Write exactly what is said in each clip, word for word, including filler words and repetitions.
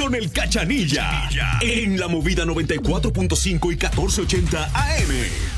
con el Cachanilla. En la Movida noventa y cuatro punto cinco y catorce ochenta A M.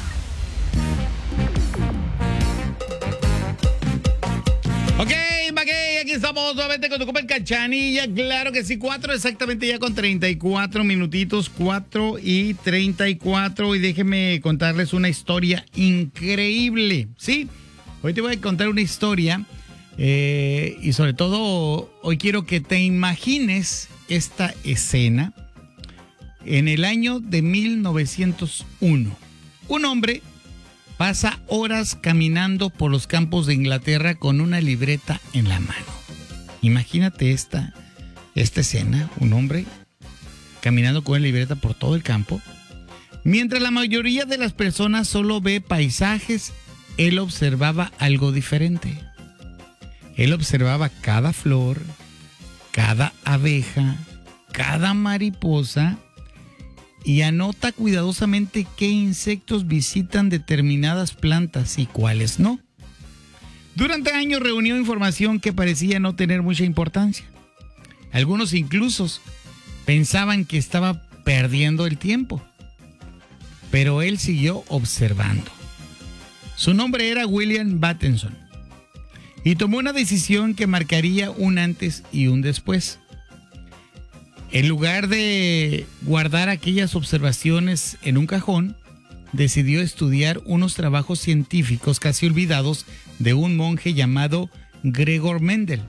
Ok, Maguey, aquí estamos nuevamente con tu copa el Cachanilla. Claro que sí, cuatro exactamente ya con treinta y cuatro minutitos, cuatro y treinta y cuatro. Y déjenme contarles una historia increíble, ¿sí? Hoy te voy a contar una historia eh, y sobre todo hoy quiero que te imagines esta escena en el año de mil novecientos uno. Un hombre pasa horas caminando por los campos de Inglaterra con una libreta en la mano. Imagínate esta, esta escena, un hombre caminando con una libreta por todo el campo. Mientras la mayoría de las personas solo ve paisajes, él observaba algo diferente. Él observaba cada flor, cada abeja, cada mariposa, y anota cuidadosamente qué insectos visitan determinadas plantas y cuáles no. Durante años reunió información que parecía no tener mucha importancia. Algunos incluso pensaban que estaba perdiendo el tiempo. Pero él siguió observando. Su nombre era William Bateson y tomó una decisión que marcaría un antes y un después. En lugar de guardar aquellas observaciones en un cajón, decidió estudiar unos trabajos científicos casi olvidados de un monje llamado Gregor Mendel.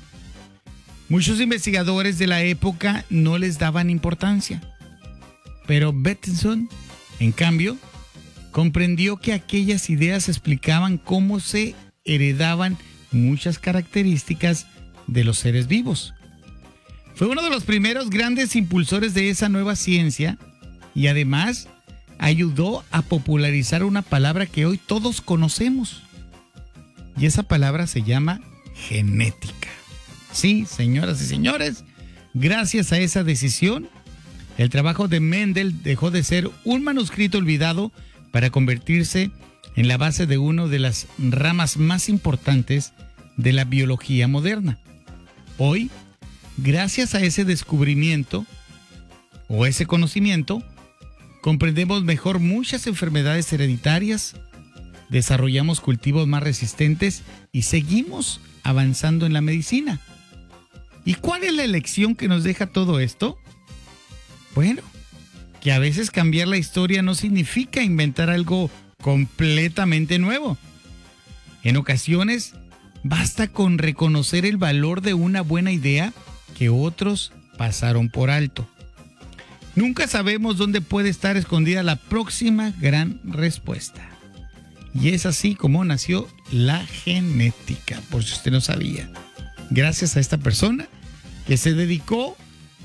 Muchos investigadores de la época no les daban importancia, pero Bateson, en cambio, comprendió que aquellas ideas explicaban cómo se heredaban muchas características de los seres vivos. Fue uno de los primeros grandes impulsores de esa nueva ciencia y además ayudó a popularizar una palabra que hoy todos conocemos. Y esa palabra se llama genética. Sí, señoras y señores, gracias a esa decisión, el trabajo de Mendel dejó de ser un manuscrito olvidado para convertirse en la base de una de las ramas más importantes de la biología moderna. Hoy, gracias a ese descubrimiento o ese conocimiento, comprendemos mejor muchas enfermedades hereditarias, desarrollamos cultivos más resistentes y seguimos avanzando en la medicina. ¿Y cuál es la lección que nos deja todo esto? Bueno, que a veces cambiar la historia no significa inventar algo completamente nuevo. En ocasiones, basta con reconocer el valor de una buena idea que otros pasaron por alto. Nunca sabemos dónde puede estar escondida la próxima gran respuesta. Y es así como nació la genética, por si usted no sabía. Gracias a esta persona que se dedicó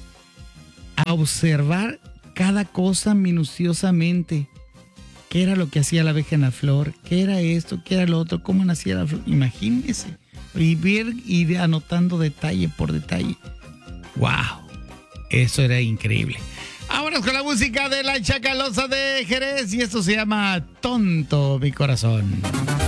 a observar cada cosa minuciosamente. ¿Qué era lo que hacía la abeja en la flor? ¿Qué era esto? ¿Qué era lo otro? ¿Cómo nacía la flor? Imagínese. Y ver y ir anotando detalle por detalle. ¡Wow! Eso era increíble. Vámonos con la música de la Chacalosa de Jerez y esto se llama Tonto mi corazón.